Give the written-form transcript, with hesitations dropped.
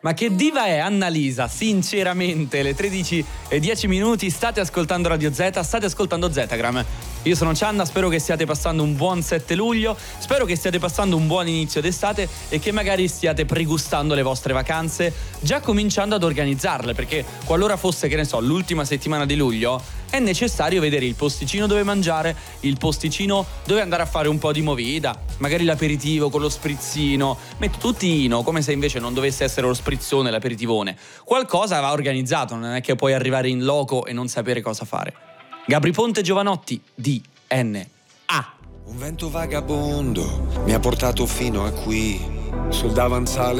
Ma che diva è Annalisa? Sinceramente, le 13:10, state ascoltando Radio Z, state ascoltando Zetagram. Io sono Cianna, spero che stiate passando un buon 7 luglio, spero che stiate passando un buon inizio d'estate e che magari stiate pregustando le vostre vacanze, già cominciando ad organizzarle, perché qualora fosse, che ne so, l'ultima settimana di luglio, è necessario vedere il posticino dove mangiare, il posticino dove andare a fare un po' di movida, magari l'aperitivo con lo sprizzino, metto tuttino, come se invece non dovesse essere lo sprizzone, l'aperitivone. Qualcosa va organizzato, non è che puoi arrivare in loco e non sapere cosa fare. Gabri Ponte Giovanotti, DNA. Un vento vagabondo mi ha portato fino a qui, sul davanzale